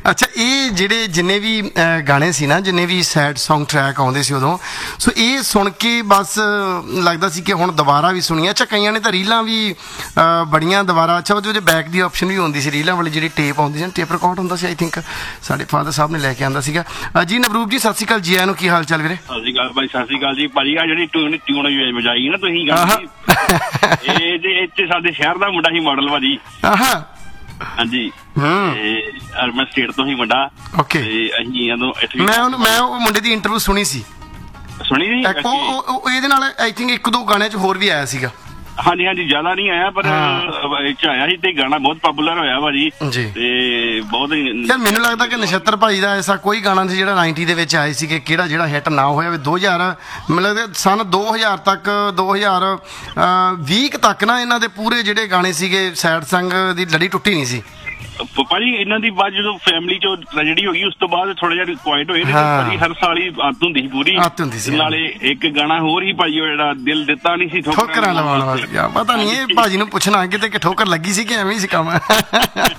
ਅੱਛਾ, ਇਹ ਜਿਹੜੇ ਜਿੰਨੇ ਵੀ ਗਾਣੇ ਸੀ ਨਾ, ਜਿੰਨੇ ਵੀ ਸੈਡ Song ਟਰੈਕ ਆਉਂਦੇ ਸੀ ਉਦੋਂ, ਸੋ ਇਹ ਸੁਣ ਕੇ ਬਸ ਲੱਗਦਾ ਸੀ ਕਿ ਹੁਣ ਦੁਬਾਰਾ ਵੀ ਸੁਣੀਏ। ਅੱਛਾ, ਕਈਆਂ ਨੇ ਤਾਂ ਰੀਲਾਂ ਵੀ ਬੜੀਆਂ ਦੁਬਾਰਾ, ਅੱਛਾ ਉਹਦੇ ਬੈਕ ਦੀ ਆਪਸ਼ਨ ਵੀ ਹੁੰਦੀ ਸੀ, ਰੀਲਾਂ ਵਾਲੀ ਜਿਹੜੀ ਟੇਪ ਆਉਂਦੀ ਸੀ, ਟੇਪ ਰਿਕਾਰਡ ਹੁੰਦਾ ਸੀ, ਆਈ ਥਿੰਕ ਸਾਡੇ ਫਾਦਰ ਸਾਹਿਬ ਨੇ ਲੈ ਕੇ ਆਉਂਦਾ ਸੀਗਾ। ਜੀ ਨਵਰੂਪ ਜੀ, ਸਤਿ ਸ਼੍ਰੀ ਅਕਾਲ ਜੀ, ਆਇਆਂ ਨੂੰ, ਕੀ ਹਾਲ ਚਾਲ ਵੀਰੇ? ਸਤਿ ਸ਼੍ਰੀ ਅਕਾਲ ਭਾਈ, ਸਤਿ ਸ਼੍ਰੀ ਅਕਾਲ ਜੀ। ਭਾਜੀ ਆ ਜਿਹੜੀ ਟਿਊਨ ਵਜਾਈ ਨਾ ਤੁਸੀਂ ਇਹ ਸਾਡੇ ਸ਼ਹਿਰ ਦਾ ਮੁੰਡਾ ਸੀ ਮਾਡਲ ਭਾਜੀ। ਹਾਂਜੀ, ਅਰਬਨ ਸਟੇਟ ਤੋਂ ਹੀ ਮੁੰਡਾ। ਓਕੇ, ਅਸੀਂ ਜਦੋਂ ਮੈਂ ਉਹ ਮੁੰਡੇ ਦੀ ਇੰਟਰਵਿਊ ਸੁਣੀ ਸੀ। ਸੁਣੀ ਸੀ ਇਹਦੇ ਨਾਲ ਆਈ ਥਿੰਕ 1-2 ਗਾਣਿਆਂ 'ਚ ਹੋਰ ਵੀ ਆਇਆ ਸੀਗਾ। ਹਾਂਜੀ ਹਾਂਜੀ, ਜ਼ਿਆਦਾ ਨਹੀਂ ਆਇਆ ਪਰ ਇਹ 'ਚ ਆਇਆ ਸੀ ਤੇ ਗਾਣਾ ਬਹੁਤ ਪਪੂਲਰ ਹੋਇਆ ਭਾਜੀ ਤੇ ਬਹੁਤ। ਯਾਰ ਮੈਨੂੰ ਲੱਗਦਾ ਕਿ ਨਛੱਤਰ ਭਾਈ ਦਾ ਐਸਾ ਕੋਈ ਗਾਣਾ ਸੀ ਜਿਹੜਾ 90 ਦੇ ਵਿੱਚ ਆਏ ਸੀਗੇ ਕਿਹੜਾ ਜਿਹੜਾ ਹਿੱਟ ਨਾ ਹੋਇਆ। 2000 ਮੈਨੂੰ ਲੱਗਦਾ ਸਨ 2000 ਤੱਕ, 2020 ਤੱਕ ਨਾ ਇਹਨਾਂ ਦੇ ਪੂਰੇ ਜਿਹੜੇ ਗਾਣੇ ਸੀਗੇ ਸੈਡ ਸੰਗ ਦੀ ਲੜੀ ਟੁੱਟੀ ਨਹੀਂ ਸੀ ਭਾਜੀ। ਇਹਨਾਂ ਦੀ ਬਾਅਦ ਜਦੋਂ ਫੈਮਿਲੀ ਚੋਂ ਟ੍ਰੈਜੇਡੀ ਹੋ ਗਈ ਉਸ ਤੋਂ ਬਾਅਦ ਥੋੜਾ ਜਿਹਾ ਕੁਆਇਟ ਹੋਏ। ਭਾਜੀ ਹਰ ਸਾਲ ਹੀ ਆਦਤ ਹੁੰਦੀ ਸੀ ਪੂਰੀ, ਨਾਲੇ ਇੱਕ ਗਾਣਾ ਹੋਰ ਹੀ ਭਾਜੀ ਉਹ ਜਿਹੜਾ ਦਿਲ ਦਿੱਤਾ ਨਹੀਂ ਸੀ ਠੋਕਰਾਂ ਲਵਾਉਣ ਵਾਲਾ। ਪਤਾ ਨਹੀਂ ਇਹ ਭਾਜੀ ਨੂੰ ਪੁੱਛਣਾ ਕਿਤੇ ਕਿ ਠੋਕਰ ਲੱਗੀ ਸੀ ਕਿ ਐਵੇਂ ਹੀ ਸੀ ਕੰਮ।